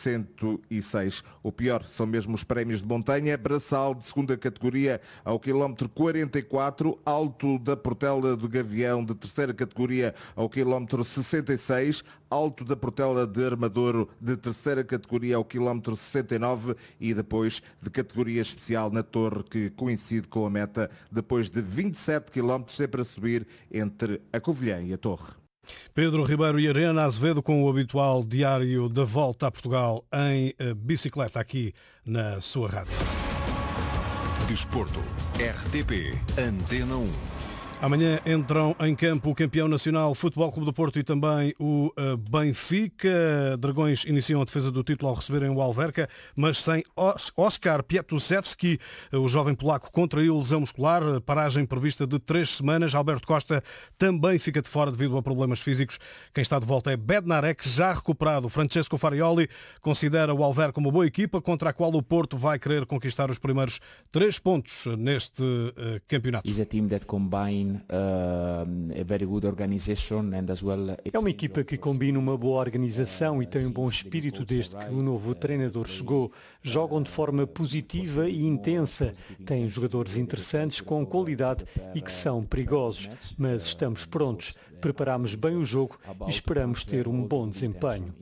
106. O pior são mesmo os prémios de montanha. Braçal de segunda categoria ao quilómetro 44, Alto da Portela do Gavião de terceira categoria ao quilómetro 66, Alto da Portela de Armadouro de terceira categoria ao quilómetro 69 e depois de categoria especial na Torre, que coincide com a meta depois de 27 quilómetros sempre a subir entre a Covilhã e a Torre. Pedro Ribeiro e Arena Azevedo com o habitual diário da volta a Portugal em bicicleta aqui na sua rádio. Desporto, RTP, Antena 1. Amanhã entram em campo o campeão nacional Futebol Clube do Porto e também o Benfica. Dragões iniciam a defesa do título ao receberem o Alverca, mas sem Oskar Piatusewski. O jovem polaco contraiu lesão muscular, paragem prevista de 3 semanas. Alberto Costa também fica de fora devido a problemas físicos. Quem está de volta é Bednarek, já recuperado. Francesco Farioli considera o Alverca uma boa equipa contra a qual o Porto vai querer conquistar os primeiros 3 pontos neste campeonato. É uma equipa que combina uma boa organização e tem um bom espírito desde que o novo treinador chegou. Jogam de forma positiva e intensa. Têm jogadores interessantes com qualidade e que são perigosos. Mas estamos prontos. Preparamos bem o jogo e esperamos ter um bom desempenho.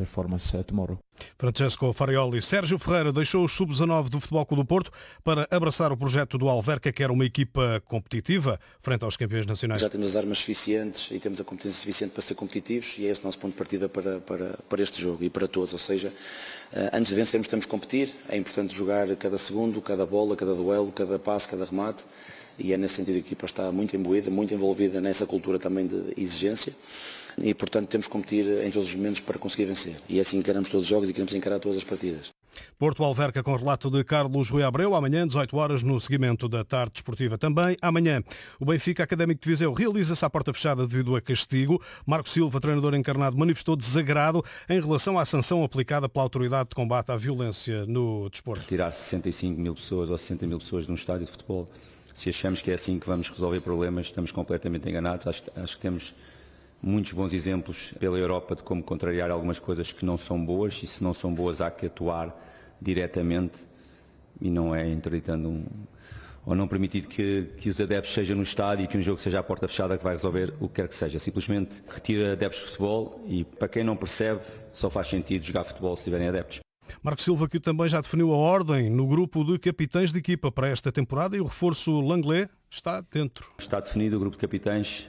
Francesco Farioli. Sérgio Ferreira deixou os sub-19 do Futebol Clube do Porto para abraçar o projeto do Alverca, que era uma equipa competitiva frente aos campeões nacionais. Já temos as armas suficientes e temos a competência suficiente para ser competitivos e é esse o nosso ponto de partida para este jogo e para todos. Ou seja, antes de vencermos temos que competir, é importante jogar cada segundo, cada bola, cada duelo, cada passe, cada remate. E é nesse sentido que a equipa está muito imbuída, muito envolvida nessa cultura também de exigência e, portanto, temos que competir em todos os momentos para conseguir vencer. E é assim que encaramos todos os jogos e queremos encarar todas as partidas. Porto Alverca com relato de Carlos Rui Abreu, amanhã 18 horas no seguimento da tarde desportiva. Também amanhã o Benfica Académico de Viseu realiza-se à porta fechada devido a castigo. Marco Silva, treinador encarnado, manifestou desagrado em relação à sanção aplicada pela Autoridade de Combate à Violência no Desporto. Retirar 65 mil pessoas ou 60 mil pessoas de um estádio de futebol, se achamos que é assim que vamos resolver problemas, estamos completamente enganados. Acho que temos muitos bons exemplos pela Europa de como contrariar algumas coisas que não são boas, e se não são boas há que atuar diretamente e não é interditando ou não permitir que os adeptos sejam no estádio e que um jogo seja à porta fechada que vai resolver o que quer que seja. Simplesmente retira adeptos de futebol e, para quem não percebe, só faz sentido jogar futebol se tiverem adeptos. Marco Silva, que também já definiu a ordem no grupo de capitães de equipa para esta temporada, e o reforço Langlais está dentro. Está definido o grupo de capitães,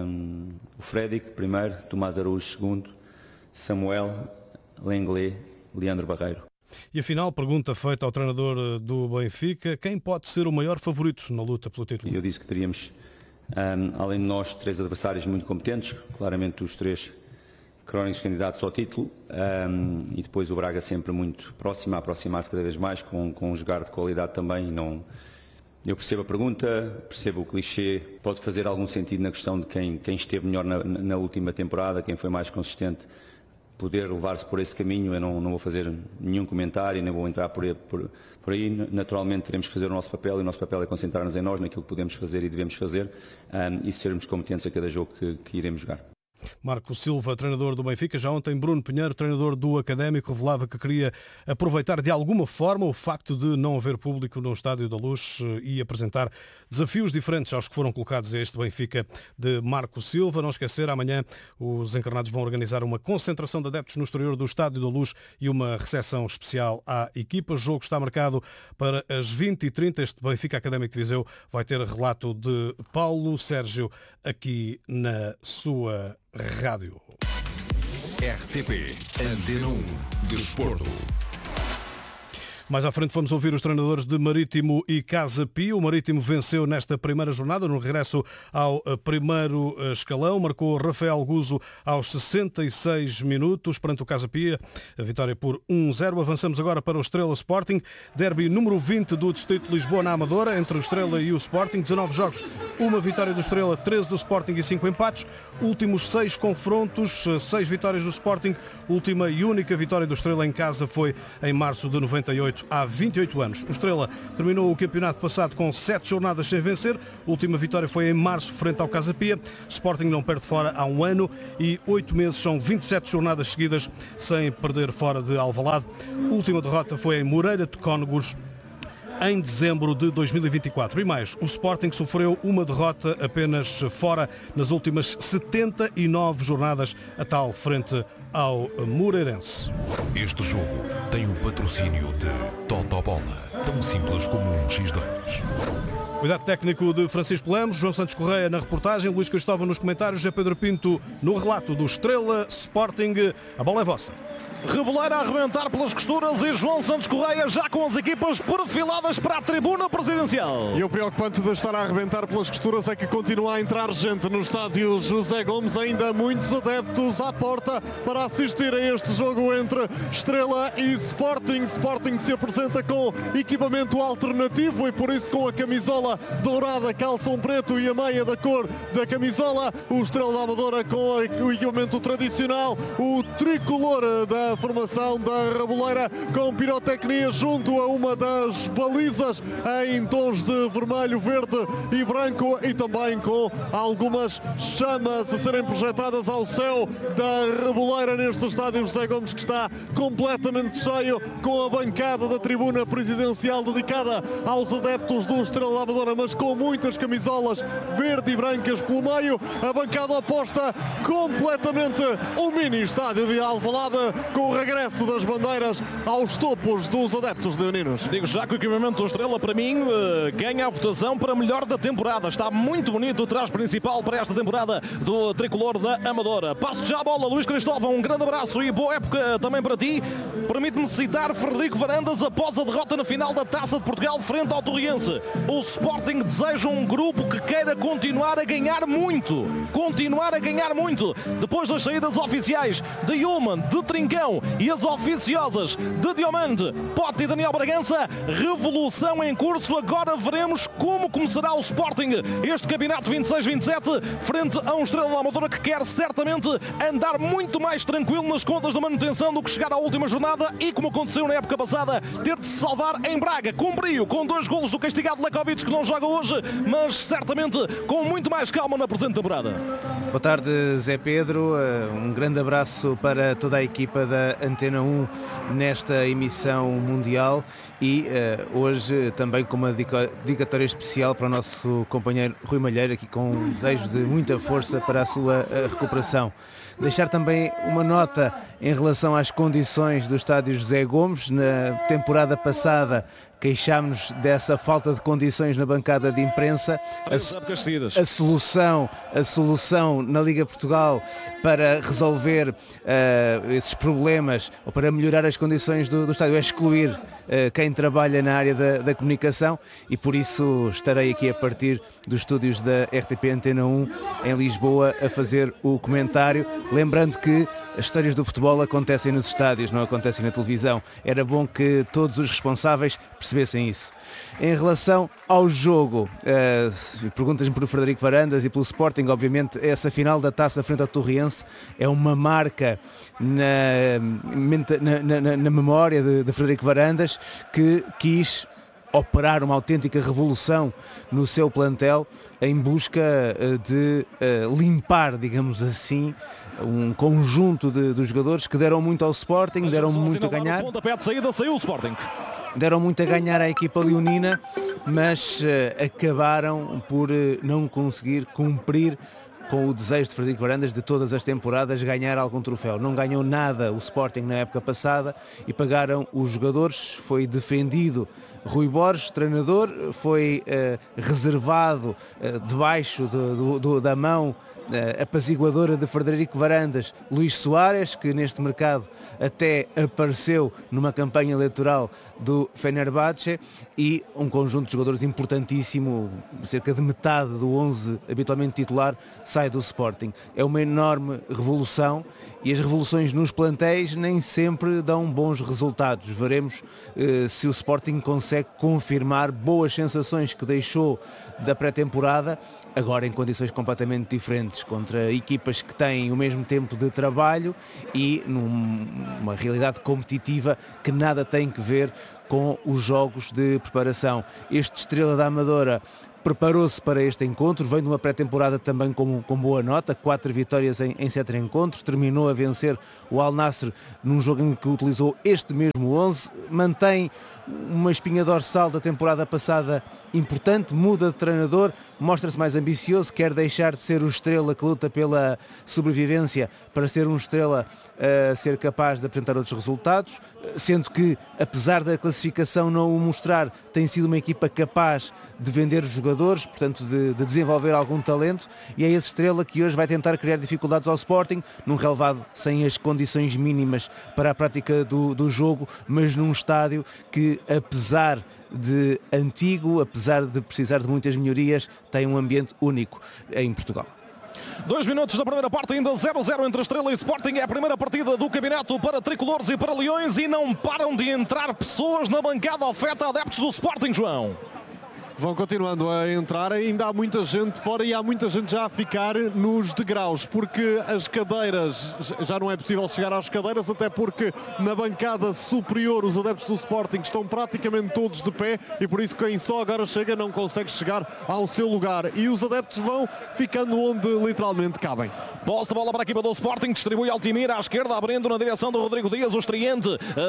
o Frédéric primeiro, Tomás Araújo segundo, Samuel, Langlais, Leandro Barreiro. E afinal, pergunta feita ao treinador do Benfica, quem pode ser o maior favorito na luta pelo título? Eu disse que teríamos, além de nós, 3 adversários muito competentes, claramente os 3 crónicos candidatos ao título, e depois o Braga sempre muito próximo, a aproximar-se cada vez mais, com um jogar de qualidade também. Eu percebo a pergunta, percebo o clichê, pode fazer algum sentido na questão de quem esteve melhor na última temporada, quem foi mais consistente, poder levar-se por esse caminho. Eu não vou fazer nenhum comentário, nem vou entrar por aí. Naturalmente teremos que fazer o nosso papel, e o nosso papel é concentrar-nos em nós, naquilo que podemos fazer e devemos fazer, e sermos competentes a cada jogo que iremos jogar. Marco Silva, treinador do Benfica. Já ontem Bruno Pinheiro, treinador do Académico, revelava que queria aproveitar de alguma forma o facto de não haver público no Estádio da Luz e apresentar desafios diferentes aos que foram colocados a este Benfica de Marco Silva. Não esquecer, amanhã os encarnados vão organizar uma concentração de adeptos no exterior do Estádio da Luz e uma recepção especial à equipa. O jogo está marcado para as 20h30. Este Benfica Académico de Viseu vai ter relato de Paulo Sérgio aqui na sua rádio. RTP Antena 1 Desporto. Mais à frente vamos ouvir os treinadores de Marítimo e Casa Pia. O Marítimo venceu nesta primeira jornada, no regresso ao primeiro escalão. Marcou Rafael Guzo aos 66 minutos perante o Casa Pia. A vitória por 1-0. Avançamos agora para o Estrela Sporting. Derby número 20 do Distrito de Lisboa na Amadora, entre o Estrela e o Sporting. 19 jogos, uma vitória do Estrela, 13 do Sporting e 5 empates. Últimos 6 confrontos, 6 vitórias do Sporting. Última e única vitória do Estrela em casa foi em março de 98. 2008, há 28 anos. O Estrela terminou o campeonato passado com 7 jornadas sem vencer. A última vitória foi em março, frente ao Casa Pia. Sporting não perde fora há um ano e 8 meses, são 27 jornadas seguidas sem perder fora de Alvalade. A última derrota foi em Moreira de Cónegos, em dezembro de 2024. E mais, o Sporting sofreu uma derrota apenas fora nas últimas 79 jornadas, a tal frente ao Moreirense. Este jogo tem o patrocínio de Totobola, tão simples como um X2. Cuidado técnico de Francisco Lemos, João Santos Correia na reportagem, Luís Cristóvão nos comentários, José Pedro Pinto no relato do Estrela Sporting. A bola é vossa. Reboleira a arrebentar pelas costuras e João Santos Correia já com as equipas perfiladas para a tribuna presidencial. E o preocupante de estar a arrebentar pelas costuras é que continua a entrar gente no estádio José Gomes, ainda muitos adeptos à porta para assistir a este jogo entre Estrela e Sporting. Sporting se apresenta com equipamento alternativo e por isso com a camisola dourada, calção preto e a meia da cor da camisola. O Estrela da Amadora com o equipamento tradicional, o tricolor da formação da Reboleira com pirotecnia junto a uma das balizas em tons de vermelho, verde e branco e também com algumas chamas a serem projetadas ao céu da Reboleira neste estádio José Gomes, que está completamente cheio, com a bancada da tribuna presidencial dedicada aos adeptos do Estrela da Amadora, mas com muitas camisolas verde e brancas pelo meio. A bancada oposta completamente um mini estádio de Alvalade, com o regresso das bandeiras aos topos dos adeptos leoninos. Digo já que o equipamento do Estrela, para mim, ganha a votação para melhor da temporada. Está muito bonito o traje principal para esta temporada do tricolor da Amadora. Passo já a bola, Luís Cristóvão, um grande abraço e boa época também para ti. Permite-me citar Frederico Varandas após a derrota na final da Taça de Portugal frente ao Torriense. O Sporting deseja um grupo que queira continuar a ganhar muito. Continuar a ganhar muito. Depois das saídas oficiais de Yulman, de Trincão e as oficiosas de Diomande, Pote e Daniel Bragança, revolução em curso. Agora veremos como começará o Sporting este campeonato 26-27 frente a um Estrela da Amadora que quer certamente andar muito mais tranquilo nas contas da manutenção do que chegar à última jornada e, como aconteceu na época passada, ter de se salvar em Braga. Cumpriu com 2 golos do castigado Lekovic, que não joga hoje, mas certamente com muito mais calma na presente temporada. Boa tarde, Zé Pedro. Um grande abraço para toda a equipa da Antena 1 nesta emissão mundial e hoje também com uma dedicatória especial para o nosso companheiro Rui Malheiro, aqui com um desejo de muita força para a sua recuperação. Deixar também uma nota em relação às condições do estádio José Gomes. Na temporada passada queixámos dessa falta de condições na bancada de imprensa. A solução na Liga Portugal para resolver esses problemas ou para melhorar as condições do estádio é excluir quem trabalha na área da comunicação e por isso estarei aqui a partir dos estúdios da RTP Antena 1 em Lisboa a fazer o comentário, lembrando que as histórias do futebol acontecem nos estádios, não acontecem na televisão. Era bom que todos os responsáveis percebessem isso. Em relação ao jogo, perguntas-me por Frederico Varandas e pelo Sporting, obviamente essa final da Taça frente ao Torriense é uma marca na memória de Frederico Varandas, que quis operar uma autêntica revolução no seu plantel em busca de limpar, digamos assim, um conjunto de jogadores que deram muito ao Sporting, deram muito a ganhar. Pontapé de saída, saiu o Sporting. Deram muito a ganhar à equipa leonina, mas acabaram por não conseguir cumprir com o desejo de Frederico Varandas de todas as temporadas ganhar algum troféu. Não ganhou nada o Sporting na época passada e pagaram os jogadores. Foi defendido Rui Borges, treinador, foi reservado debaixo da mão apaziguadora de Frederico Varandas, Luís Soares, que neste mercado até apareceu numa campanha eleitoral do Fenerbahçe, e um conjunto de jogadores importantíssimo, cerca de metade do 11 habitualmente titular sai do Sporting. É uma enorme revolução e as revoluções nos plantéis nem sempre dão bons resultados. Veremos se o Sporting consegue confirmar boas sensações que deixou da pré-temporada, agora em condições completamente diferentes. diferentes, contra equipas que têm o mesmo tempo de trabalho e numa realidade competitiva que nada tem que ver com os jogos de preparação. Este Estrela da Amadora preparou-se para este encontro, vem de uma pré-temporada também com boa nota, 4 vitórias em 7 encontros, terminou a vencer o Al Nassr num jogo em que utilizou este mesmo 11, mantém uma espinha dorsal da temporada passada importante, muda de treinador, mostra-se mais ambicioso, quer deixar de ser o Estrela que luta pela sobrevivência para ser um Estrela a ser capaz de apresentar outros resultados, sendo que, apesar da classificação não o mostrar, tem sido uma equipa capaz de vender jogadores, portanto de desenvolver algum talento, e é esse Estrela que hoje vai tentar criar dificuldades ao Sporting, num relevado sem as condições mínimas para a prática do jogo, mas num estádio que, apesar de antigo, apesar de precisar de muitas melhorias, tem um ambiente único em Portugal. 2 minutos da primeira parte, ainda 0-0 entre Estrela e Sporting. É a primeira partida do campeonato para tricolores e para leões e não param de entrar pessoas na bancada oferta adeptos do Sporting, João. Vão continuando a entrar, ainda há muita gente fora e há muita gente já a ficar nos degraus, porque as cadeiras, já não é possível chegar às cadeiras, até porque na bancada superior os adeptos do Sporting estão praticamente todos de pé e por isso quem só agora chega não consegue chegar ao seu lugar e os adeptos vão ficando onde literalmente cabem. Posse de bola para a equipa do Sporting, distribui Altimir à esquerda, abrindo na direção do Rodrigo Dias, o estreante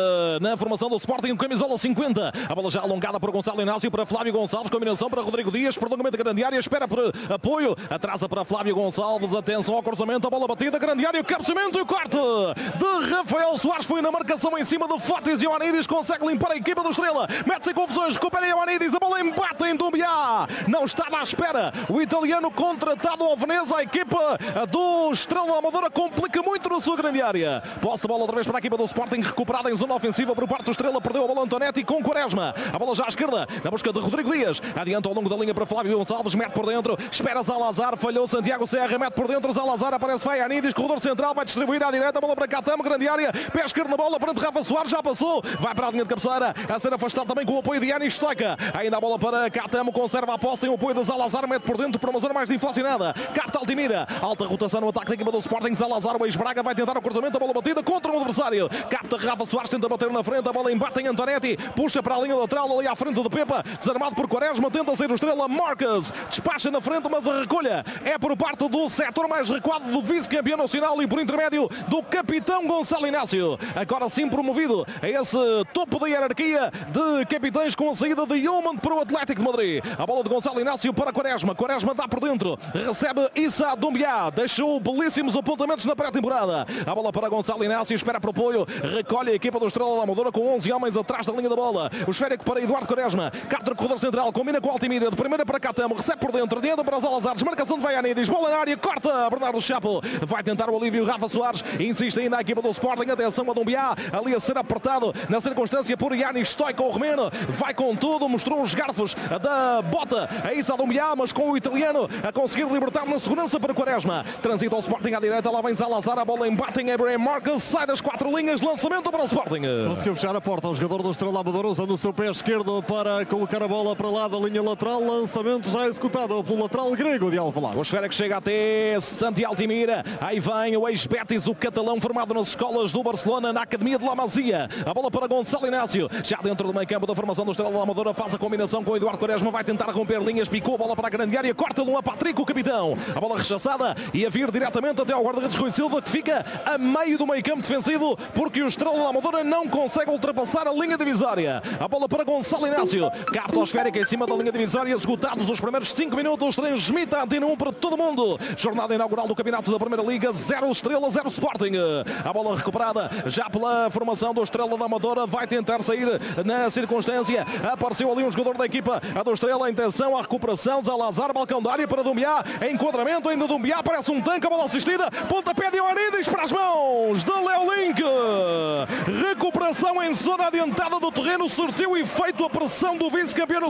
na formação do Sporting, camisola 50. A bola já alongada por Gonçalo Inácio para Flávio Gonçalves, combinação para Rodrigo Dias, prolongamento da grande área, espera por apoio, atrasa para Flávio Gonçalves, atenção ao cruzamento, a bola batida, grande área, cabeceamento e o corte de Rafael Soares, foi na marcação em cima do Fotis e Ioannidis consegue limpar a equipa do Estrela, mete-se em confusões, recupera Ioannidis, a bola embate em Doumbia, não estava à espera, o italiano contratado ao Veneza, a equipa do Estrela da Amadora complica muito na sua grande área, posse de bola outra vez para a equipa do Sporting, recuperada em zona ofensiva por parte do Estrela, perdeu a bola Antonetti com Quaresma, a bola já à esquerda, na busca de Rodrigo Dias, adianta ao longo da linha para Flávio Gonçalves, mete por dentro, espera Zalazar, falhou Santiago Serra, mete por dentro, Zalazar, aparece Ioannidis, corredor central, vai distribuir à direita, a bola para Catamo, grande área, pé esquerdo na bola, perante Rafa Soares, já passou, vai para a linha de cabeceira, a ser afastado também com o apoio de Yanis Stoica, ainda a bola para Catamo, conserva a posse, tem o apoio de Zalazar, mete por dentro para uma zona mais inflacionada, capta Altimira, alta rotação no ataque da equipa do Sporting, Zalazar, o ex-Braga vai tentar o cruzamento, a bola batida contra o adversário, capta Rafa Soares, tenta bater na frente, a bola embate em Antonetti, puxa para a linha lateral, ali à frente de Pepa, desarmado por Quaresma, tenta sair o Estrela, Marques despacha na frente, mas a recolha é por parte do setor mais recuado do vice-campeão nacional e por intermédio do capitão Gonçalo Inácio, agora sim promovido a esse topo da hierarquia de capitães com a saída de Yeoman para o Atlético de Madrid, a bola de Gonçalo Inácio para Quaresma, Quaresma dá por dentro, recebe Issa Doumbia, deixou belíssimos apontamentos na pré-temporada, a bola para Gonçalo Inácio, espera para o apoio, recolhe a equipa do Estrela da Amadora com 11 homens atrás da linha da bola, o esférico para Eduardo Quaresma, capta o corredor central, combina com Altimira, de primeira para Catamo, recebe por dentro, adianta para Zalazar, desmarcação de Ioannidis, bola na área, corta Bernardo Chapo, vai tentar o alívio Rafa Soares, insiste ainda a equipa do Sporting, atenção a Doumbia, ali a ser apertado na circunstância por Yanis Stoica, o romeno, vai com tudo, mostrou os garfos da bota a Issa Doumbia, mas com o italiano a conseguir libertar na segurança para Quaresma, transita ao Sporting à direita, lá vem Zalazar, a bola embate em Abraham Marques, sai das 4 linhas, lançamento para o Sporting. Conseguiu fechar a porta, o jogador do Estrela Amadora usando o seu pé esquerdo para colocar a bola para lá da linha lateral, lançamento já executado pelo lateral grego de Alvalade. O esférico chega até Santi Altimira, aí vem o ex-Betis, o catalão formado nas escolas do Barcelona, na Academia de La Masia, a bola para Gonçalo Inácio, já dentro do meio campo da formação do Estrela da Amadora, faz a combinação com o Eduardo Quaresma, vai tentar romper linhas, picou a bola para a grande área, corta-lhe a Patrick, o capitão, a bola rechaçada e a vir diretamente até ao guarda-redes Rui Silva, que fica a meio do meio campo defensivo, porque o Estrela da Amadora não consegue ultrapassar a linha divisória, a bola para Gonçalo Inácio, capta o esférico em cima da linha divisória, esgotados os primeiros 5 minutos, transmite a Antena 1 para todo mundo, jornada inaugural do campeonato da Primeira Liga, 0 Estrela, 0 Sporting, a bola recuperada já pela formação do Estrela da Amadora, vai tentar sair na circunstância, apareceu ali um jogador da equipa, a do Estrela, a intenção, a recuperação, Zalazar, balcão da área para Doumbia, enquadramento ainda Doumbia, parece um tanque, a bola assistida, pontapé de Ioannidis para as mãos de Leo Link, recuperação em zona adiantada do terreno, surtiu efeito a pressão do vice-campeão nacional,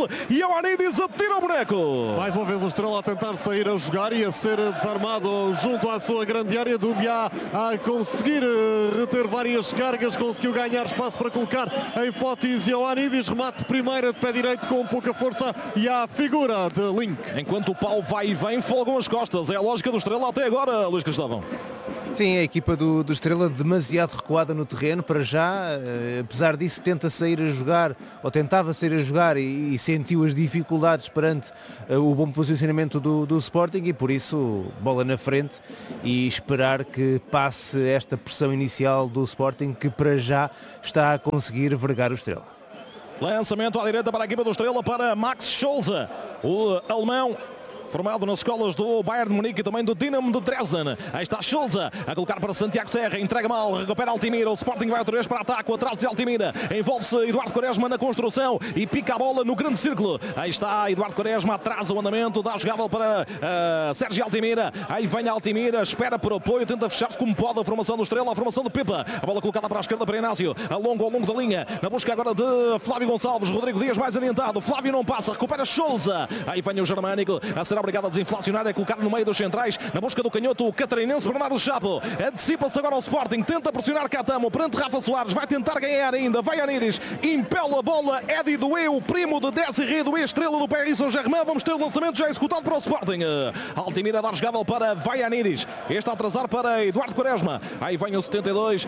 Gonçalo. E Ioannidis atira o boneco. Mais uma vez o Estrela a tentar sair a jogar e a ser desarmado junto à sua grande área. Doumbia a conseguir reter várias cargas, conseguiu ganhar espaço para colocar em Fotis e Ioannidis. Remate de primeira de pé direito com pouca força e a figura de Link. Enquanto o pau vai e vem, folgam as costas. É a lógica do Estrela até agora, Luís Cristóvão. Sim, a equipa do Estrela demasiado recuada no terreno para já, apesar disso tenta sair a jogar, ou tentava sair a jogar e sentiu as dificuldades perante o bom posicionamento do Sporting e por isso bola na frente e esperar que passe esta pressão inicial do Sporting que para já está a conseguir vergar o Estrela. Lançamento à direita para a equipa do Estrela para Max Scholze, o alemão. Formado nas escolas do Bayern de Munique e também do Dinamo de Dresden. Aí está Scholze a colocar para Santiago Serra. Entrega mal, recupera Altimira. O Sporting vai outra vez para ataque. O atraso de Altimira. Envolve-se Eduardo Quaresma na construção e pica a bola no grande círculo. Aí está Eduardo Quaresma. Atrasa o andamento. Dá a jogada para Sérgio Altimira. Aí vem Altimira. Espera por apoio. Tenta fechar-se como pode a formação do Estrela. A formação do Pepa. A bola colocada para a esquerda para Inácio. Ao longo da linha. Na busca agora de Flávio Gonçalves. Rodrigo Dias mais adiantado. Flávio não passa. Recupera Scholze. Aí vem o Germânico a ser obrigado a desinflacionar, é colocar no meio dos centrais, na busca do canhoto, o catarinense Bernardo Chapo. Antecipa-se agora ao Sporting, tenta pressionar Catamo, perante Rafa Soares, vai tentar ganhar ainda, vai Ioannidis, impela a bola, Eddie Doué, o primo de Désiré Doué, estrela do Paris Saint-Germain. Vamos ter o lançamento já executado para o Sporting. Altimira a dar jogável para Ioannidis, este a atrasar para Eduardo Quaresma. Aí vem o 72,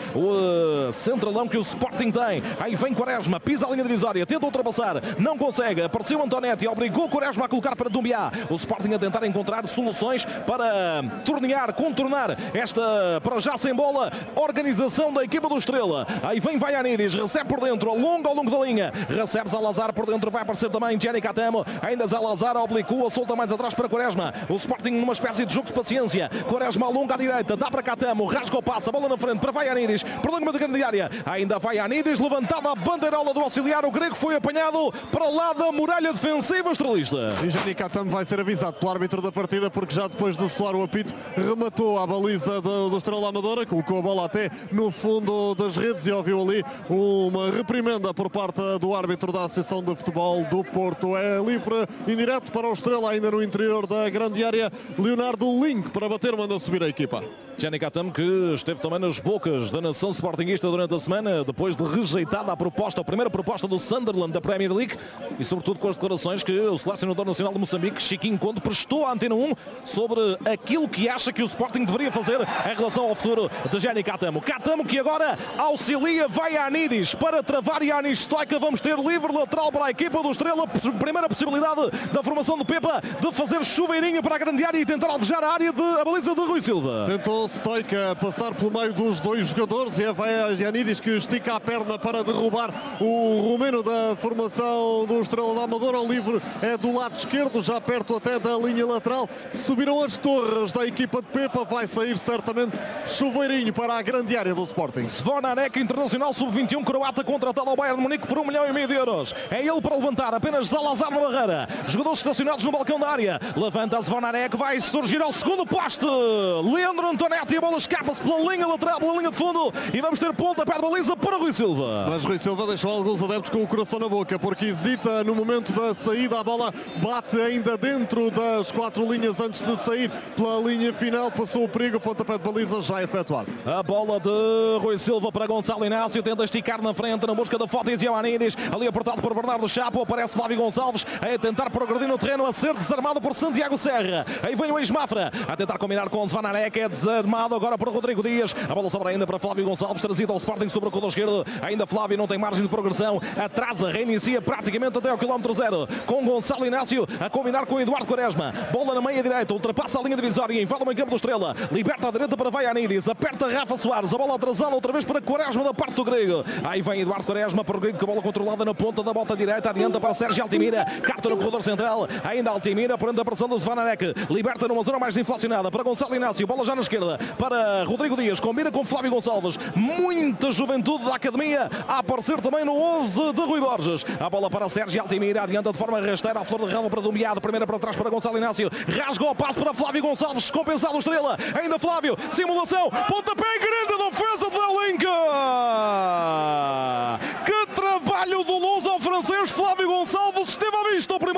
o centralão que o Sporting tem. Aí vem Quaresma, pisa a linha divisória, tenta ultrapassar, não consegue, apareceu Antonetti, obrigou Quaresma a colocar para Doumbia. O Sporting a tentar encontrar soluções para contornar esta, para já sem bola, organização da equipa do Estrela. Aí vem Ioannidis, recebe por dentro, ao longo da linha, recebe Zalazar por dentro, vai aparecer também Gianni Catamo, ainda Zalazar oblicua, solta mais atrás para Quaresma. O Sporting numa espécie de jogo de paciência. Quaresma ao longo à direita, dá para Catamo, rasga o passe, a bola na frente para Ioannidis, prolongamento da grande área, ainda vai Ioannidis, levantada a bandeirola do auxiliar, o grego foi apanhado para lá da muralha defensiva estrelista. E Gianni Catamo vai ser avisado pelo árbitro da partida porque já depois de soar o apito rematou a baliza do Estrela Amadora, colocou a bola até no fundo das redes e ouviu ali uma reprimenda por parte do árbitro da Associação de Futebol do Porto. É livre e direto para o Estrela, ainda no interior da grande área. Leonardo Link para bater, manda subir a equipa. Gianni Catamo, que esteve também nas bocas da nação sportinguista durante a semana, depois de rejeitada a primeira proposta do Sunderland da Premier League e sobretudo com as declarações que o selecionador nacional de Moçambique, Chiquinho Conde, prestou à Antena 1 sobre aquilo que acha que o Sporting deveria fazer em relação ao futuro de Gianni Catamo. Catamo que agora auxilia Ioannidis para travar Yanis Stoica. Vamos ter livre lateral para a equipa do Estrela. Primeira possibilidade da formação do Pepa de fazer chuveirinho para a grande área e tentar alvejar a baliza de Rui Silva. Tentou Stoica passar pelo meio dos dois jogadores e é Ioannidis que estica a perna para derrubar o romeno da formação do Estrela da Amadora. O livre é do lado esquerdo, já perto até da linha lateral. Subiram as torres da equipa de Pepa, vai sair certamente chuveirinho para a grande área do Sporting. Zvonarek, internacional sub-21, croata, contratado ao Bayern de Munique por 1,5 milhão de euros. É ele para levantar, apenas Zalazar na barreira. Jogadores estacionados no balcão da área. Levanta Zvonarek, vai surgir ao segundo poste. Leandro Antonetti, a bola escapa-se pela linha lateral, pela linha de fundo e vamos ter pontapé de baliza para Rui Silva. Mas Rui Silva deixou alguns adeptos com o coração na boca porque hesita no momento da saída. A bola bate ainda dentro das 4 linhas antes de sair pela linha final. Passou o perigo, pontapé de baliza já efetuado. A bola de Rui Silva para Gonçalo Inácio, tenta esticar na frente na busca da Fotis e Ioannidis, ali aportado por Bernardo Chapo, aparece Flávio Gonçalves a tentar progredir no terreno, a ser desarmado por Santiago Serra. Aí vem o ex-Mafra a tentar combinar com Zvonarek, é desarmado agora por Rodrigo Dias. A bola sobra ainda para Flávio Gonçalves, trazido ao Sporting sobre o corredor esquerdo. Ainda Flávio não tem margem de progressão, atrasa, reinicia praticamente até ao quilómetro 0 com Gonçalo Inácio a combinar com Eduardo Quaresma. Bola na meia direita, ultrapassa a linha divisória e invade o meio campo do Estrela, liberta à direita para Ioannidis, aperta Rafa Soares, a bola atrasada outra vez para Quaresma da parte do grego. Aí vem Eduardo Quaresma, progride com a bola controlada na ponta da bota direita, adianta para Sérgio Altimira, capta no corredor central, ainda Altimira, perante a pressão do Zvonarek, liberta numa zona mais inflacionada para Gonçalo Inácio, bola já na esquerda para Rodrigo Dias, combina com Flávio Gonçalves, muita juventude da academia a aparecer também no 11 de Rui Borges. A bola para Sérgio Altimira, adianta de forma rasteira, a flor de relva para Doumbia, primeira para trás para Gonçalo Inácio, rasga o passe para Flávio Gonçalves, compensado o Estrela, ainda Flávio, simulação, pontapé grande da defesa de Alinca. Que trabalho do luso ao francês Flávio Gonçalves, esteve à vista.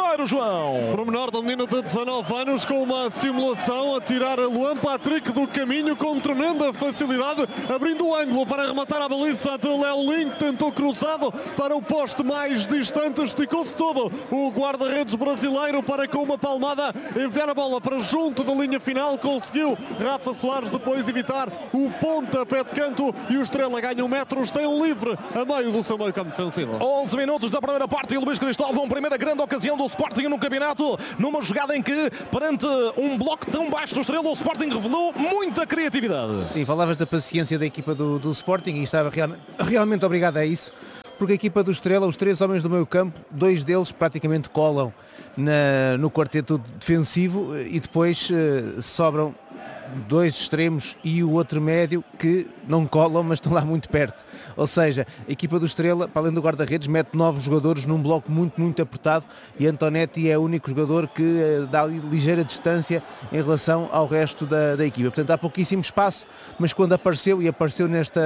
primeiro, João. Pormenor do menino de 19 anos com uma simulação a tirar a Luan Patrick do caminho com tremenda facilidade, abrindo o ângulo para rematar a baliza de Léo Link, tentou cruzado para o poste mais distante, esticou-se todo o guarda-redes brasileiro para com uma palmada enviar a bola para junto da linha final, conseguiu Rafa Soares depois evitar o pontapé de canto e o Estrela ganha 1 metros, tem um livre a meio do seu meio campo defensivo. 11 minutos da primeira parte e o Luís Cristóvão, primeira grande ocasião do Sporting no campeonato, numa jogada em que, perante um bloco tão baixo do Estrela, o Sporting revelou muita criatividade. Sim, falavas da paciência da equipa do Sporting e estava realmente obrigado a isso, porque a equipa do Estrela, os 3 homens do meio campo, 2 deles praticamente colam no quarteto defensivo e depois sobram 2 extremos e o outro médio que não colam, mas estão lá muito perto. Ou seja, a equipa do Estrela, para além do guarda-redes, mete 9 jogadores num bloco muito apertado e Antonetti é o único jogador que dá ligeira distância em relação ao resto da equipa. Portanto, há pouquíssimo espaço, mas quando apareceu, e apareceu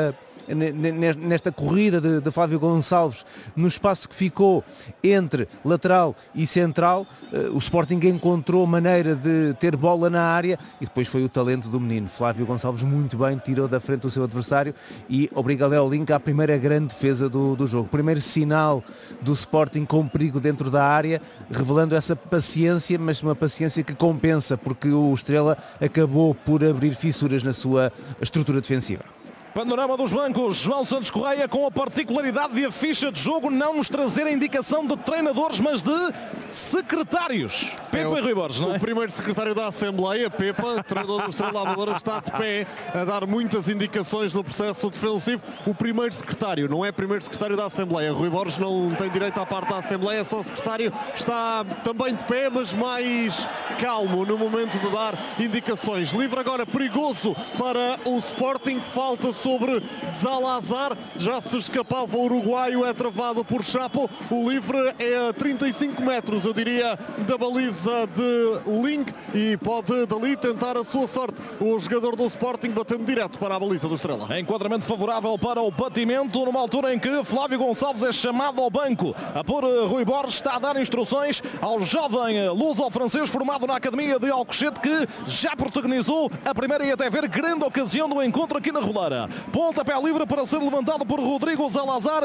nesta corrida de Flávio Gonçalves, no espaço que ficou entre lateral e central, o Sporting encontrou maneira de ter bola na área e depois foi o talento do menino. Flávio Gonçalves muito bem, tirou da frente o seu adversário e obriga Léo Link à primeira grande defesa do jogo. Primeiro sinal do Sporting com perigo dentro da área, revelando essa paciência, mas uma paciência que compensa, porque o Estrela acabou por abrir fissuras na sua estrutura defensiva. Panorama dos bancos, João Santos Correia, com a particularidade de a ficha de jogo não nos trazer a indicação de treinadores, mas de secretários. Pepa e Rui Borges, não é? O primeiro secretário da Assembleia, Pepa, treinador do Estrela Amadora, está de pé a dar muitas indicações no processo defensivo. O primeiro secretário, não é primeiro secretário da Assembleia. Rui Borges não tem direito à parte da Assembleia, é só o secretário. Está também de pé, mas mais calmo no momento de dar indicações. Livre agora perigoso para o Sporting, falta sobre Zalazar, já se escapava o uruguaio, é travado por Chapo, o livre é a 35 metros, eu diria, da baliza de Link e pode dali tentar a sua sorte o jogador do Sporting, batendo direto para a baliza do Estrela. Enquadramento favorável para o batimento, numa altura em que Flávio Gonçalves é chamado ao banco por Rui Borges, está a dar instruções ao jovem luso-francês formado na Academia de Alcochete, que já protagonizou a primeira e até ver grande ocasião do encontro aqui na Roleira. Pontapé livre para ser levantado por Rodrigo Zalazar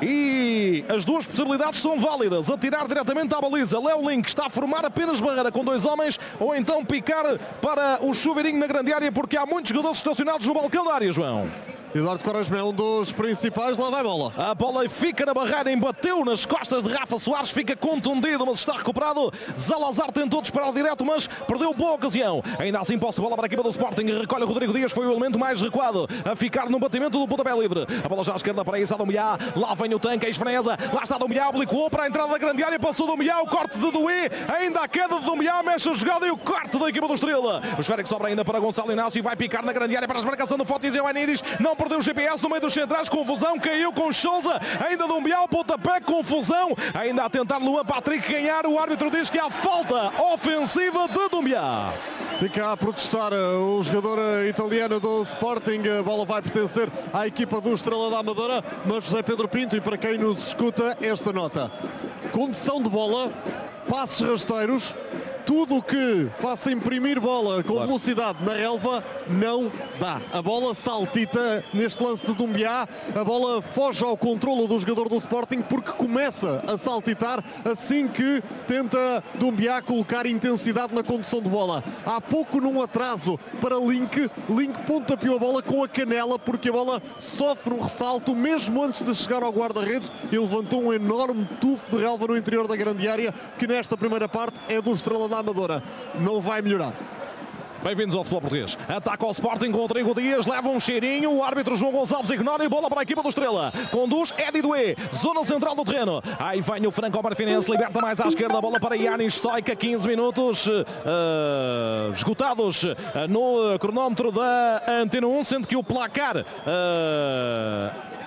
e as duas possibilidades são válidas. Atirar diretamente à baliza. Léo Link está a formar apenas barreira com 2 homens ou então picar para o chuveirinho na grande área, porque há muitos jogadores estacionados no balcão da área, João. Eduardo Quaresma é um dos principais, lá vai a bola. A bola fica na barreira, embateu nas costas de Rafa Soares, fica contundido, mas está recuperado. Zalazar tentou disparar direto, mas perdeu boa ocasião. Ainda assim, posse de bola para a equipa do Sporting, recolhe Rodrigo Dias, foi o elemento mais recuado a ficar no batimento do pontapé livre. A bola já à esquerda para Isa Domilhá, lá vem o tanque, a esfreneza, lá está Domilhá, oblicou para a entrada da grande área, passou Domilhá, o corte de Doué, ainda a queda de Domilhá, mexe a jogada e o corte da equipa do Estrela. O esférico sobra ainda para Gonçalo Inácio, vai picar na grande área para a marcação do Fotis e Ioannidis, não perdeu o GPS no meio dos centrais, confusão, caiu com Sousa, ainda Domilhá, o pontapé, confusão, ainda a tentar Luan Patrick ganhar, o árbitro diz que há falta ofensiva de Domilhá. Fica a protestar o jogador italiano do Sporting, a bola vai pertencer à equipa do Estrela da Amadora, mas José Pedro Pinto, e para quem nos escuta, esta nota: condução de bola, passos rasteiros, tudo o que faça imprimir bola com velocidade na relva não dá. A bola saltita neste lance de Doumbia, a bola foge ao controlo do jogador do Sporting porque começa a saltitar assim que tenta Doumbia colocar intensidade na condução de bola. Há pouco num atraso para Link pontapeou a bola com a canela porque a bola sofre um ressalto mesmo antes de chegar ao guarda-redes e levantou um enorme tufo de relva no interior da grande área que nesta primeira parte é do Estrela da Amadora. Não vai melhorar. Bem-vindos ao futebol português. Ataca ao Sporting com Rodrigo Dias, leva um cheirinho, o árbitro João Gonçalves ignora e bola para a equipa do Estrela. Conduz Edi Doué, zona central do terreno. Aí vem o franco-marfinense, liberta mais à esquerda, a bola para Yanis Stoica, 15 minutos esgotados no cronómetro da Antena 1, sendo que o placar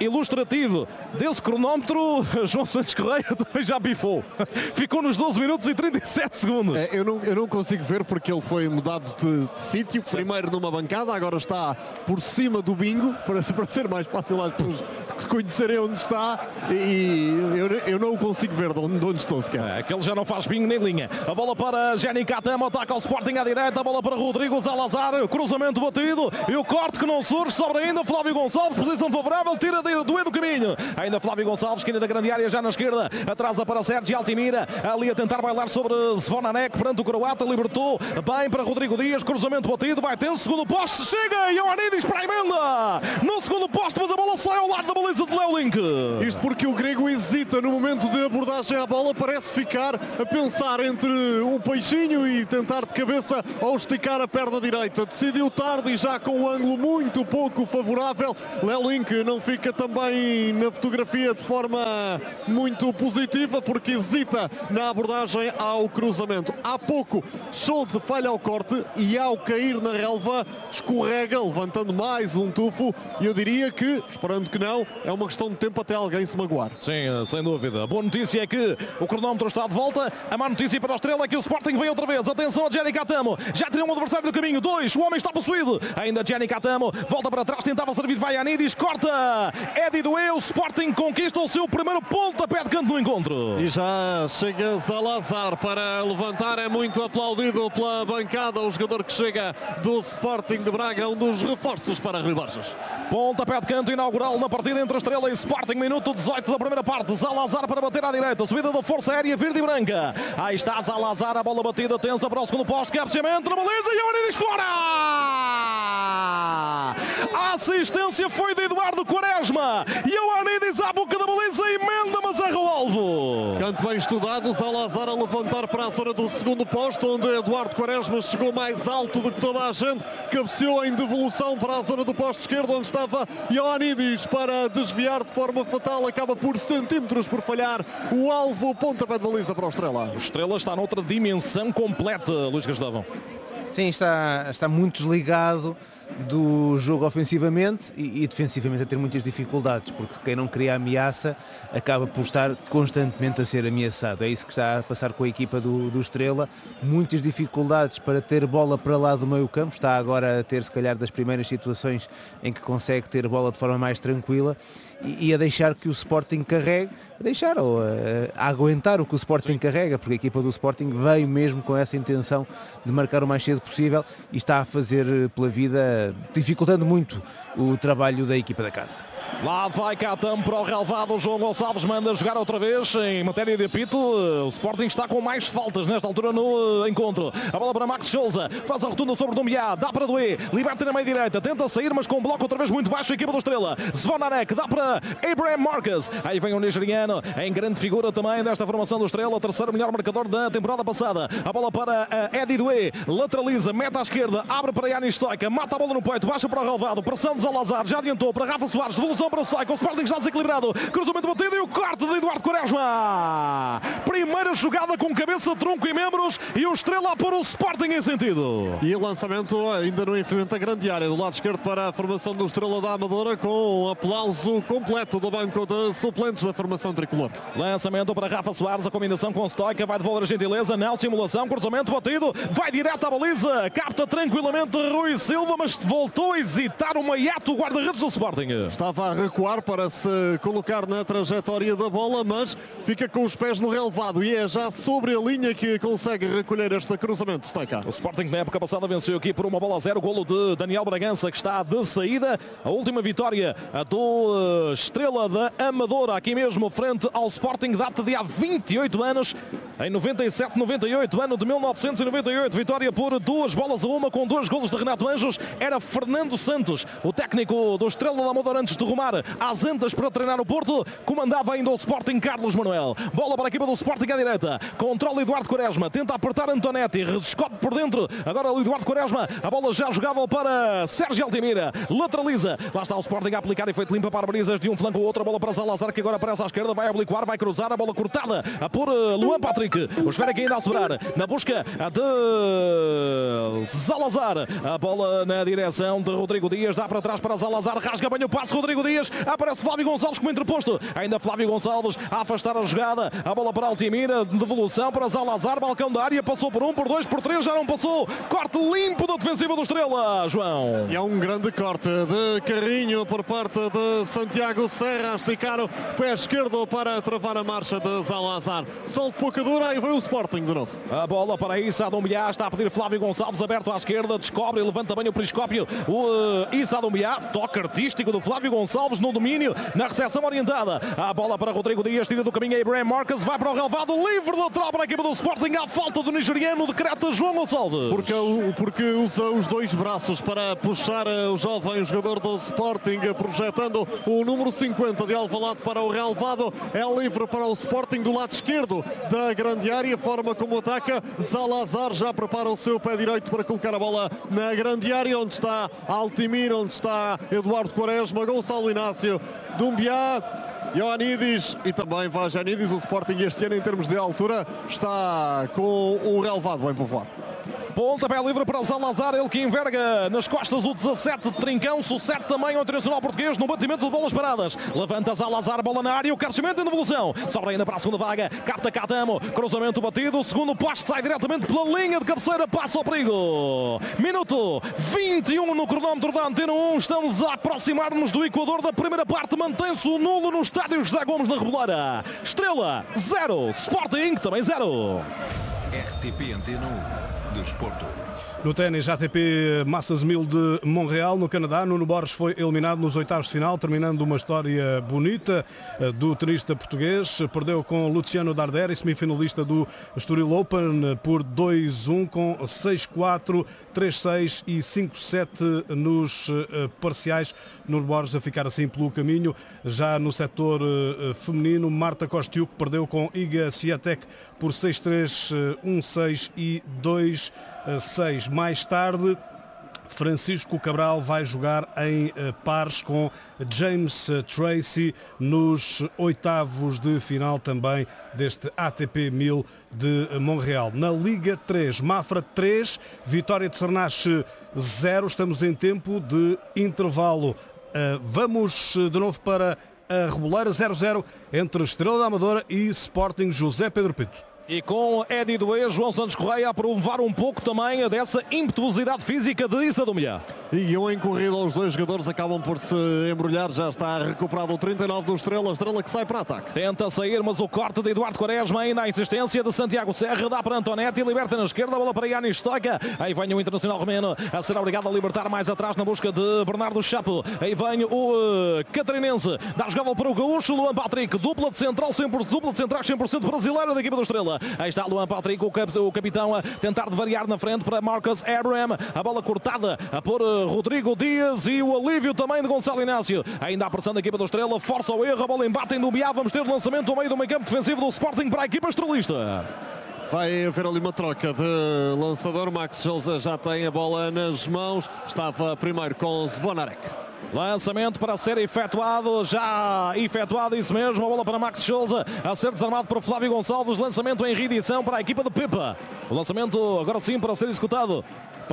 ilustrativo desse cronómetro, João Santos Correia também já bifou. Ficou nos 12 minutos e 37 segundos. Eu não consigo ver porque ele foi mudado de sítio. Primeiro numa bancada, agora está por cima do bingo, para ser mais fácil às pessoas conhecerem onde está, e eu não o consigo ver de onde estou sequer. Aquele já não faz bingo nem linha. A bola para Jenny Catamo, ataca ao Sporting à direita, a bola para Rodrigo Salazar, cruzamento batido e o corte que não surge, sobra ainda Flávio Gonçalves, posição favorável, tira do meio do caminho. Ainda Flávio Gonçalves, esquina da grande área, já na esquerda, atrasa para Sérgio Altimira, ali a tentar bailar sobre Zvonanek, perante o croata, libertou bem para Rodrigo Dias, cruzamento batido, vai ter segundo poste, chega, Ioannidis para a emenda, no segundo poste, mas a bola sai ao lado da baliza de Léo Link. Isto porque o grego hesita no momento de abordagem à bola, parece ficar a pensar entre um peixinho e tentar de cabeça ou esticar a perna direita. Decidiu tarde e já com um ângulo muito pouco favorável. Léo Link não fica também na fotografia de forma muito positiva porque hesita na abordagem ao cruzamento. Há pouco Scholz falha ao corte e ao cair na relva escorrega, levantando mais um tufo, e eu diria que, esperando que não, é uma questão de tempo até alguém se magoar. Sim, sem dúvida. A boa notícia é que o cronómetro está de volta. A má notícia para a Estrela é que o Sporting vem outra vez. Atenção a Jenny Catamo. Já tirou um adversário do caminho. 2, o homem está possuído. Ainda Jenny Catamo. Volta para trás, tentava servir Ioannidis. Corta. Eddie Doué. O Sporting conquista o seu primeiro pontapé de canto no encontro. E já chega Salazar para levantar. É muito aplaudido pela bancada. O jogador que chega do Sporting de Braga, um dos reforços para Rui Borges. Pontapé de canto inaugural na partida entre a Estrela e Sporting, minuto 18 da primeira parte. Salazar para bater à direita, subida da força aérea verde e branca. Aí está Salazar, a bola batida, tensa para o segundo posto, cabeceamento na baliza e Ioannidis fora! A assistência foi de Eduardo Quaresma. Ioannidis à boca da baliza, emenda, mas erra o alvo. Canto bem estudado, Salazar a levantar para a zona do segundo posto, onde Eduardo Quaresma chegou mais alto do que toda a gente, cabeceou em devolução para a zona do posto esquerdo, onde estava Ioannidis para desviar de forma fatal, acaba por centímetros por falhar o alvo, pontapé de baliza para o Estrela. O Estrela está noutra dimensão completa, Luís Gastão. Sim, está muito desligado do jogo ofensivamente e defensivamente a ter muitas dificuldades, porque quem não cria ameaça acaba por estar constantemente a ser ameaçado. É isso que está a passar com a equipa do Estrela, muitas dificuldades para ter bola para lá do meio campo, está agora a ter se calhar das primeiras situações em que consegue ter bola de forma mais tranquila e a deixar que o Sporting carregue, a aguentar o que o Sporting carrega, porque a equipa do Sporting veio mesmo com essa intenção de marcar o mais cedo possível e está a fazer pela vida, dificultando muito o trabalho da equipa da casa. Lá vai Catamo para o relvado, João Gonçalves manda jogar outra vez em matéria de apito. O Sporting está com mais faltas nesta altura no encontro. A bola para Max Souza, faz a rotunda sobre o Dumbiá, dá para Doué, liberta na meia direita, tenta sair mas com um bloco outra vez muito baixo a equipa do Estrela. Zvonanek, dá para Abraham Marcus, aí vem o nigeriano em grande figura também desta formação do Estrela, terceiro melhor marcador da temporada passada. A bola para Eddie Doué, lateraliza, mete à esquerda, abre para Yanis Stoica, mata a bola no peito, baixa para o relvado, pressão de Salazar, já adiantou para Rafa Soares, devolução para Stoica, o Sporting está desequilibrado, cruzamento batido e o corte de Eduardo Quaresma. Primeira jogada com cabeça, tronco e membros e o Estrela para o Sporting em sentido. E o lançamento ainda no infinito da grande área, do lado esquerdo para a formação do Estrela da Amadora, com um aplauso completo do banco de suplentes da formação tricolor. Lançamento para Rafa Soares, a combinação com Stoica, vai devolver a gentileza, não simulação, cruzamento batido, vai direto à baliza, capta tranquilamente Rui Silva, mas voltou a hesitar o Maiato, o guarda-redes do Sporting. Estava a recuar para se colocar na trajetória da bola, mas fica com os pés no relvado e é já sobre a linha que consegue recolher este cruzamento. Stoica. O Sporting na época passada venceu aqui por 1-0, golo de Daniel Bragança, que está de saída. A última vitória do Estrela da Amadora, aqui mesmo frente ao Sporting, data de há 28 anos, em 97-98, ano de 1998, vitória por 2-1 com 2 golos de Renato Anjos. Era Fernando Santos, o técnico do Estrela da Amadora, antes de rumar às Antas para treinar o Porto, comandava ainda o Sporting Carlos Manuel. Bola para a equipa do Sporting à direita, controla Eduardo Quaresma, tenta apertar Antonetti, descobre por dentro, agora o Eduardo Quaresma, a bola já jogável para Sérgio Altimira, lateraliza, lá está o Sporting a aplicar efeito limpa para brisas de um flanco ao outro, a bola para Salazar, que agora aparece à esquerda, vai obliquar, vai cruzar, a bola cortada por Luan Patrick, Esférico. O Esférico ainda a sobrar na busca de Zalazar. A bola na direção de Rodrigo Dias. Dá para trás para Zalazar. Rasga bem o passe. Rodrigo Dias. Aparece Flávio Gonçalves como interposto. Ainda Flávio Gonçalves a afastar a jogada. A bola para Altimira. Devolução para Zalazar. Balcão da área. Passou por 1, por 2, por 3. Já não passou. Corte limpo da defensiva do Estrela, João. E há um grande corte de carrinho por parte de Santiago Serra. A esticar o pé esquerdo para travar a marcha de Zalazar. Sol de pouca dura e vem o Sporting de novo. A bola para Issa Doumbia. Está a pedir Flávio Gonçalves aberto à esquerda. Descobre e levanta bem o periscópio. O Issa Doumbia. Toque artístico do Flávio Gonçalves no domínio. Na recepção orientada. A bola para Rodrigo Dias. Tira do caminho a Ibrahim Marques. Vai para o relevado. Livre lateral para a equipa do Sporting. À falta do nigeriano. Decreta João Gonçalves. Porque usa os dois braços para puxar o jovem jogador do Sporting, projetando o número 50 de Alvalade para o relevado. É livre para o Sporting do lado esquerdo da grande área. Forma como ataca. Zalazar já prepara o seu pé direito para colocar a bola na grande área, onde está Altimir, onde está Eduardo Quaresma, Gonçalo Inácio, Doumbia, Ioannidis e também Vajanidis. O Sporting este ano, em termos de altura, está com o relevado bem povoado. Pontapé livre para Zalazar, ele que enverga nas costas o 17 de Trincão, sucede também ao Internacional Português no batimento de bolas paradas. Levanta Zalazar, bola na área, o crescimento em devolução. Sobra ainda para a segunda vaga, capta Catamo, cruzamento batido, o segundo poste sai diretamente pela linha de cabeceira, passa ao perigo. Minuto 21 no cronómetro da Antena 1, estamos a aproximar-nos do Equador da primeira parte, mantém-se o nulo no estádio José Gomes na Reboleira. Estrela 0, Sporting também 0. RTP Antena 1. Desporto. No ténis, ATP Masters 1000 de Montreal, no Canadá, Nuno Borges foi eliminado nos oitavos de final, terminando uma história bonita do tenista português. Perdeu com Luciano Darderi, semifinalista do Estoril Open, por 2-1 com 6-4, 3-6 e 5-7 nos parciais. Nuno Borges a ficar assim pelo caminho. Já no setor feminino, Marta Kostiuk perdeu com Iga Swiatek por 6-3, 1-6 e 2-6. Mais tarde, Francisco Cabral vai jogar em pares com James Tracy nos oitavos de final também deste ATP 1000 de Montreal. Na Liga 3, Mafra 3, Vitória de Cernache 0. Estamos em tempo de intervalo. Vamos de novo para a Reboleira, 0-0 entre Estrela da Amadora e Sporting José Pedro Pinto. E com Eddie Doué, João Santos Correia a provar um pouco também dessa impetuosidade física de Issa Doumbia. E em corrida os dois jogadores acabam por se embrulhar. Já está recuperado o 39 do Estrela. Estrela que sai para ataque. Tenta sair, mas o corte de Eduardo Quaresma ainda a insistência de Santiago Serra. Dá para Antonetti e liberta na esquerda. A bola para Yanis Stoica. Aí vem o Internacional Romeno a ser obrigado a libertar mais atrás na busca de Bernardo Chapo. Aí vem o catarinense. Dá jogada para o gaúcho Luan Patrick. Dupla de central 100% brasileira da equipa do Estrela. Aí está Luan Patrick, o capitão, a tentar de variar na frente para Marcus Abraham. A bola cortada por Rodrigo Dias e o alívio também de Gonçalo Inácio. Ainda a pressão da equipa do Estrela, força o erro, a bola embate em Doumbia. Vamos ter lançamento ao meio do meio campo defensivo do Sporting para a equipa estrelista. Vai haver ali uma troca de lançador. Max Souza já tem a bola nas mãos. Estava primeiro com Zvonarek. Lançamento para ser efetuado, já efetuado, isso mesmo, a bola para Max Souza, a ser desarmado por Flávio Gonçalves, lançamento em reedição para a equipa de Pepa. O lançamento agora sim para ser executado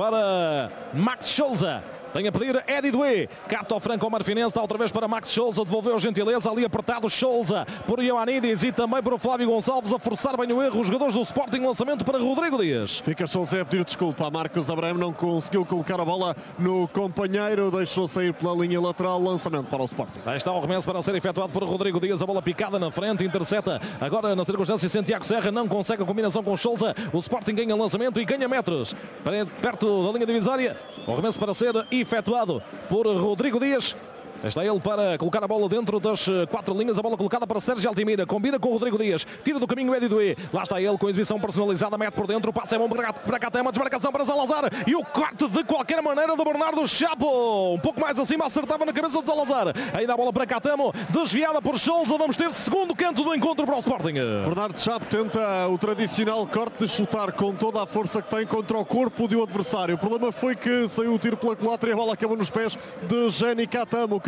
para Max Souza. Tem a pedir Eddie Doué, capta o Franco Marfinense, está outra vez para Max Souza, devolveu gentileza, ali apertado Souza por Ioannidis e também para o Flávio Gonçalves, a forçar bem o erro, os jogadores do Sporting, lançamento para Rodrigo Dias. Fica Souza a pedir desculpa a Marcos Abraham, não conseguiu colocar a bola no companheiro, deixou sair pela linha lateral, lançamento para o Sporting. Aí está o remesso para ser efetuado por Rodrigo Dias, a bola picada na frente, intercepta, agora na circunstância Santiago Serra, não consegue a combinação com Souza, o Sporting ganha lançamento e ganha metros, perto da linha divisória, o remesso para ser efetuado por Rodrigo Dias. Está ele para colocar a bola dentro das quatro linhas. A bola colocada para Sérgio Altimira. Combina com o Rodrigo Dias. Tira do caminho o Eddie Doué. Lá está ele com a exibição personalizada. Mete por dentro. O passe é bom para cá. Tem uma desmarcação para Zalazar. E o corte de qualquer maneira do Bernardo Chapo. Um pouco mais acima. Acertava na cabeça de Zalazar. Ainda a bola para Catamo. Desviada por Souza. Vamos ter segundo canto do encontro para o Sporting. Bernardo Chapo tenta o tradicional corte de chutar com toda a força que tem contra o corpo do adversário. O problema foi que saiu o tiro pela culatra e a bola acabou nos pés de Jenny Catamo.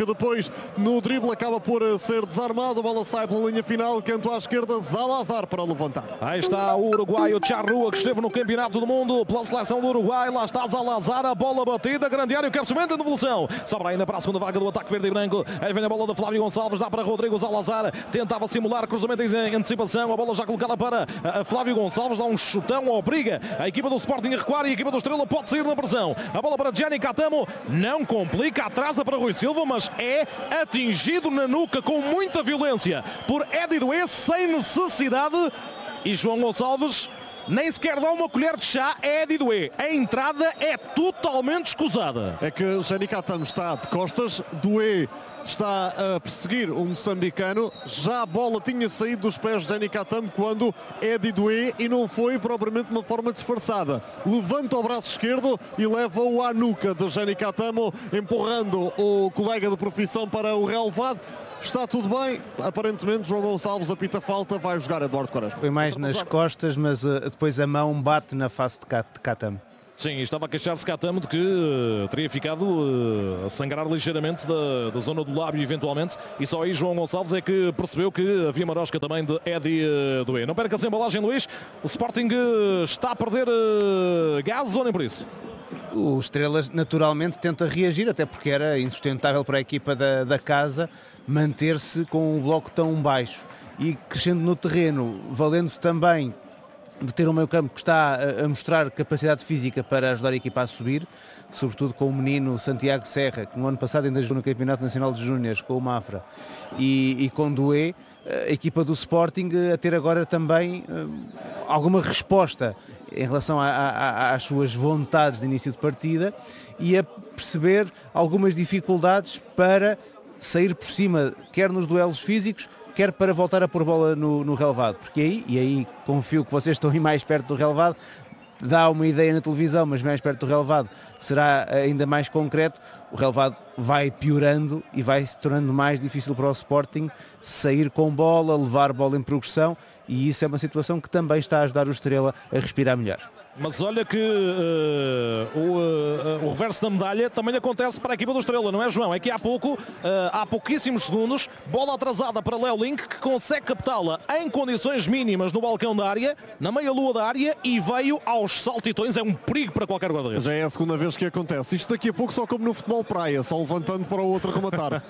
que depois no drible acaba por ser desarmado. A bola sai pela linha final, canto à esquerda, Zalazar para levantar. Aí está o uruguaio Charrua, que esteve no Campeonato do Mundo pela seleção do Uruguai. Lá está Zalazar, a bola batida, grande área, o cabeceamento, a devolução. Sobra ainda para a segunda vaga do ataque verde e branco. Aí vem a bola de Flávio Gonçalves, dá para Rodrigo Zalazar, tentava simular cruzamento em antecipação, a bola já colocada para Flávio Gonçalves, dá um chutão, obriga a equipa do Sporting a recuar e a equipa do Estrela pode sair na pressão. A bola para Gianni Catamo, não complica, atrasa para Rui Silva, mas é atingido na nuca com muita violência por Eddie Doué, sem necessidade, e João Gonçalves nem sequer dá uma colher de chá a Eddie Doué. A entrada é totalmente escusada. É que Gianni Catamo está de costas, Doué está a perseguir o moçambicano. Já a bola tinha saído dos pés de Gianni Catamo quando Eddie Doué, e não foi propriamente de uma forma disfarçada. Levanta o braço esquerdo e leva-o à nuca de Gianni Catamo, empurrando o colega de profissão para o relevado. Está tudo bem, aparentemente João Gonçalves apita falta, vai jogar Eduardo Quaresma. Foi mais nas costas, mas depois a mão bate na face de Catamo. Sim, estava a queixar-se Catamo de que teria ficado a sangrar ligeiramente da zona do lábio eventualmente, e só aí João Gonçalves é que percebeu que havia marosca também de Eddie Doué. Não perca a embalagem, Luís, o Sporting está a perder gás ou nem por isso? O Estrelas naturalmente tenta reagir, até porque era insustentável para a equipa da casa manter-se com um bloco tão baixo e crescendo no terreno, valendo-se também de ter um meio-campo que está a mostrar capacidade física para ajudar a equipa a subir, sobretudo com o menino Santiago Serra, que no ano passado ainda jogou no Campeonato Nacional de Júniores com o Mafra, e com Doué, a equipa do Sporting a ter agora também alguma resposta em relação às suas vontades de início de partida e a perceber algumas dificuldades para sair por cima, quer nos duelos físicos, quer para voltar a pôr bola no relevado, porque aí confio que vocês estão aí mais perto do relevado, dá uma ideia na televisão, mas mais perto do relevado será ainda mais concreto. O relevado vai piorando e vai se tornando mais difícil para o Sporting sair com bola, levar bola em progressão, e isso é uma situação que também está a ajudar o Estrela a respirar melhor. Mas olha que o reverso da medalha também acontece para a equipa do Estrela, não é, João? É que há pouquíssimos segundos, bola atrasada para Léo Link, que consegue captá-la em condições mínimas no balcão da área, na meia-lua da área, e veio aos saltitões. É um perigo para qualquer guarda-redes. Já é a segunda vez que acontece. Isto daqui a pouco só como no futebol praia, só levantando para o outro rematar.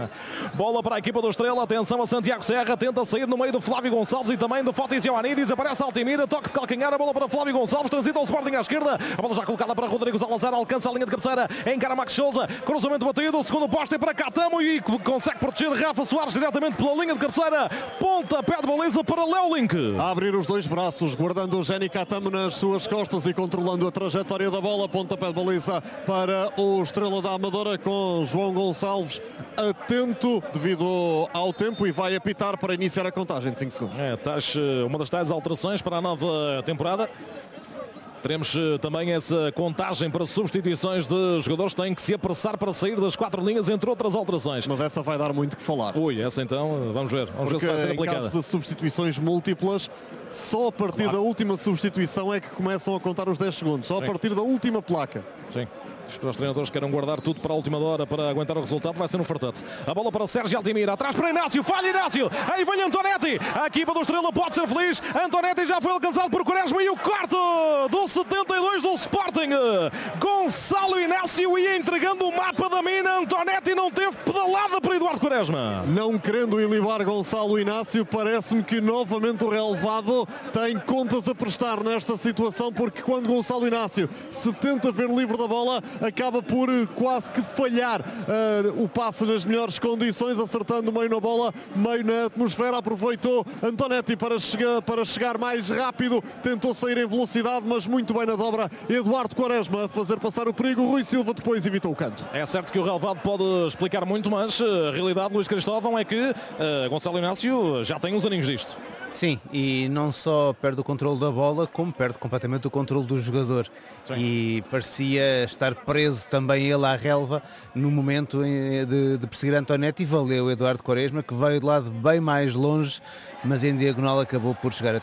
Bola para a equipa do Estrela, atenção a Santiago Serra, tenta sair no meio do Flávio Gonçalves e também do Fotis Ioannidis, aparece Altimira, toque de calcanhar, a bola para Flávio Gonçalves, transita ao Sporting à esquerda, a bola já colocada para Rodrigo Zalazar, alcança a linha de cabeceira, encara Max Souza, cruzamento batido, o segundo poste é para Catamo e consegue proteger Rafa Soares diretamente pela linha de cabeceira, pontapé de baliza para Léo Link. A abrir os dois braços, guardando o Gianni Catamo nas suas costas e controlando a trajetória da bola, pontapé de baliza para o Estrela da Amadora, com João Gonçalves atento devido ao tempo e vai apitar para iniciar a contagem de 5 segundos. Uma das tais alterações para a nova temporada. Teremos também essa contagem para substituições de jogadores que têm que se apressar para sair das 4 linhas, entre outras alterações. Mas essa vai dar muito que falar. Ui, essa então, vamos ver se vai ser aplicada. Em caso de substituições múltiplas, só a partir da última substituição é que começam a contar os 10 segundos. Só a partir da última placa. Sim. Para os treinadores que queiram guardar tudo para a última hora para aguentar o resultado, vai ser um fartete. A bola para Sérgio Altimira, atrás para Inácio, falha Inácio, aí vem Antonetti, a equipa do Estrela pode ser feliz, Antonetti já foi alcançado por Quaresma e o corte do 72 do Sporting, Gonçalo Inácio ia entregando o mapa da mina, Antonetti não teve pedalada para Eduardo Quaresma. Não querendo ilibar Gonçalo Inácio, parece-me que novamente o relevado tem contas a prestar nesta situação, porque quando Gonçalo Inácio se tenta ver livre da bola, acaba por quase que falhar o passe nas melhores condições, acertando meio na bola, meio na atmosfera. Aproveitou Antonetti para chegar mais rápido, tentou sair em velocidade, mas muito bem na dobra. Eduardo Quaresma a fazer passar o perigo, Rui Silva depois evitou o canto. É certo que o relevado pode explicar muito, mas a realidade, Luís Cristóvão, é que Gonçalo Inácio já tem uns aninhos disto. Sim, e não só perde o controle da bola, como perde completamente o controle do jogador. Sim. E parecia estar preso também ele à relva no momento de perseguir Antonetti, e valeu Eduardo Quaresma, que veio de lado bem mais longe, mas em diagonal acabou por chegar a tempo.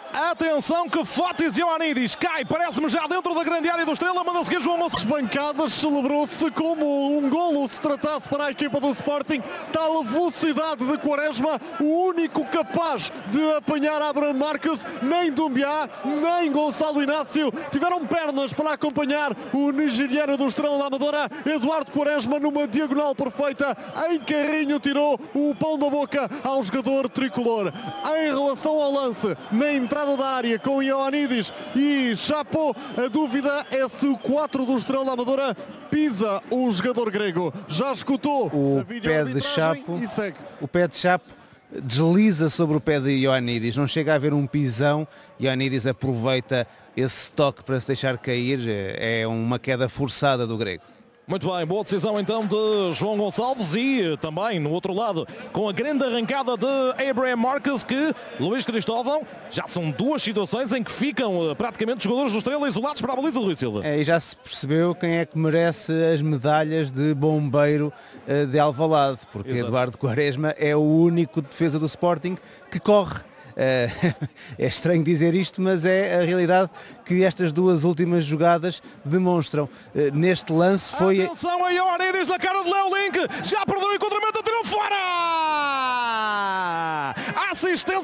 Atenção que Fotis Ioannidis cai, parece-me já dentro da grande área do Estrela, manda seguir João Gonçalves. Bancadas, celebrou-se como um golo se tratasse para a equipa do Sporting. Tal velocidade de Quaresma, o único capaz de apanhar Abraham Marques. Nem Doumbia, nem Gonçalo Inácio tiveram pernas para acompanhar o nigeriano do Estrela da Amadora. Eduardo Quaresma, numa diagonal perfeita, em carrinho, tirou o pão da boca ao jogador tricolor. Em relação ao lance, na entrada da área com Ioannidis e Chapo, a dúvida é se o 4 do Estrela da Amadora pisa o jogador grego. Já escutou o pé de Chapo e segue. O pé de Chapo desliza sobre o pé de Ioannidis, não chega a haver um pisão. Ioannidis aproveita esse toque para se deixar cair, é uma queda forçada do grego. Muito bem, boa decisão então de João Gonçalves e também no outro lado com a grande arrancada de Abraham Marques, que Luís Cristóvão, já são duas situações em que ficam praticamente os jogadores do Estrela isolados para a baliza de Rui Silva. E já se percebeu quem é que merece as medalhas de bombeiro de Alvalade, porque Exato. Eduardo Quaresma é o único defesa do Sporting que corre. É estranho dizer isto, mas é a realidade que estas duas últimas jogadas demonstram. Neste lance foi... Atenção a Ioannidis na cara de Léo Link, já perdeu o encontramento, tirou fora! Assistência